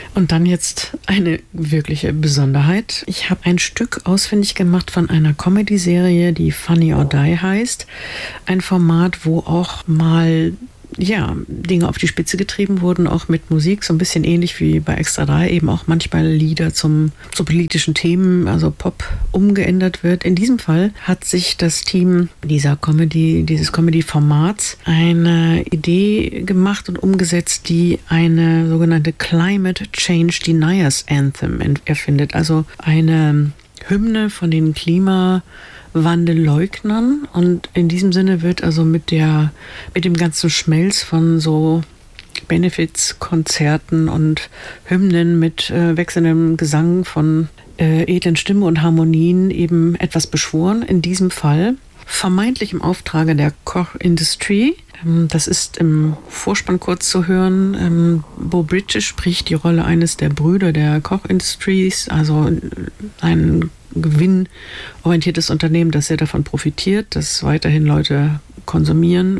Und dann jetzt eine wirkliche Besonderheit. Ich habe ein Stück ausfindig gemacht von einer Comedy-Serie, die Funny or Die heißt. Ein Format, wo auch mal Dinge auf die Spitze getrieben wurden, auch mit Musik, so ein bisschen ähnlich wie bei Extra 3, eben auch manchmal Lieder zu politischen Themen, also Pop, umgeändert wird. In diesem Fall hat sich das Team dieses Comedy-Formats eine Idee gemacht und umgesetzt, die eine sogenannte Climate Change Deniers Anthem erfindet, also eine Hymne von den Klimawandelleugnern, und in diesem Sinne wird also mit dem ganzen Schmelz von so Benefits, Konzerten und Hymnen mit wechselndem Gesang von edlen Stimmen und Harmonien eben etwas beschworen. In diesem Fall vermeintlich im Auftrage der Koch Industry. Das ist im Vorspann kurz zu hören. Beau Bridges spricht die Rolle eines der Brüder der Koch Industries, also ein gewinnorientiertes Unternehmen, das sehr davon profitiert, dass weiterhin Leute konsumieren.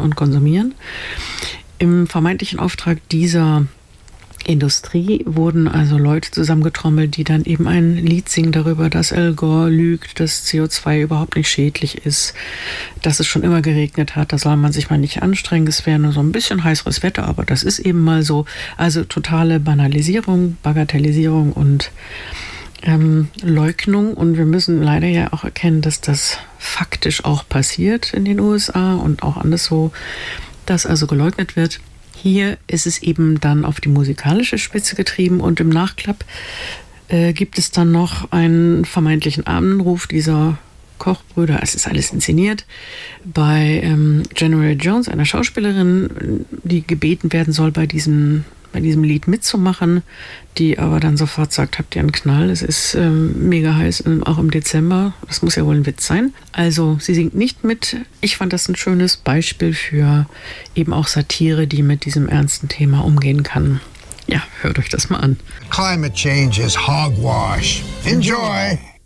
Im vermeintlichen Auftrag dieser Industrie wurden also Leute zusammengetrommelt, die dann eben ein Lied singen darüber, dass Al Gore lügt, dass CO2 überhaupt nicht schädlich ist, dass es schon immer geregnet hat, da soll man sich mal nicht anstrengen, es wäre nur so ein bisschen heißeres Wetter, aber das ist eben mal so. Also totale Banalisierung, Bagatellisierung und Leugnung, und wir müssen leider ja auch erkennen, dass das faktisch auch passiert in den USA und auch anderswo, dass also geleugnet wird. Hier ist es eben dann auf die musikalische Spitze getrieben, und im Nachklapp gibt es dann noch einen vermeintlichen Anruf dieser Kochbrüder. Es ist alles inszeniert bei January Jones, einer Schauspielerin, die gebeten werden soll, bei diesem Lied mitzumachen, die aber dann sofort sagt, habt ihr einen Knall, es ist mega heiß, auch im Dezember, das muss ja wohl ein Witz sein. Also sie singt nicht mit. Ich fand das ein schönes Beispiel für eben auch Satire, die mit diesem ernsten Thema umgehen kann. Ja, hört euch das mal an. Climate change is hogwash. Enjoy!